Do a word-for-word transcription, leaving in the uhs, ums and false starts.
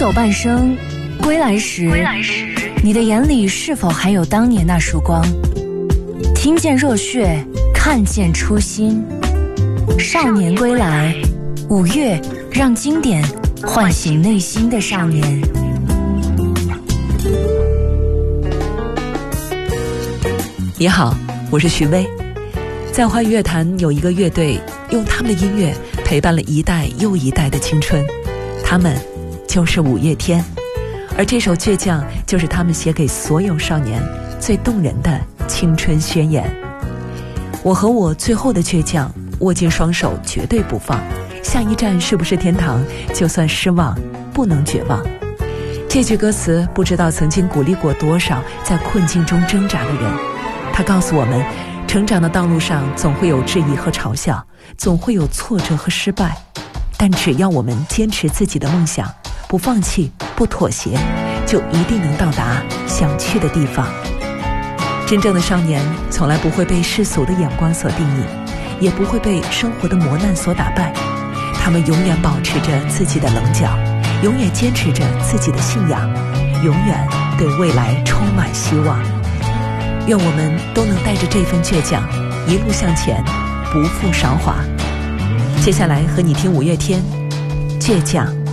走半生，归来时，归来时你的眼里是否还有当年那束光？听见热血，看见初心。少年归来，五月让经典唤醒内心的少年。 你好，我是徐薇。在华语乐坛有一个乐队，用他们的音乐陪伴了一代又一代的青春，他们就是五月天。而这首《倔强》就是他们写给所有少年最动人的青春宣言。我和我最后的倔强，握紧双手绝对不放，下一站是不是天堂？就算失望，不能绝望。这句歌词不知道曾经鼓励过多少在困境中挣扎的人。他告诉我们，成长的道路上总会有质疑和嘲笑，总会有挫折和失败，但只要我们坚持自己的梦想，不放弃，不妥协，就一定能到达想去的地方。真正的少年从来不会被世俗的眼光所定义，也不会被生活的磨难所打败。他们永远保持着自己的棱角，永远坚持着自己的信仰，永远对未来充满希望。愿我们都能带着这份倔强，一路向前，不负韶华。接下来和你听五月天《倔强》。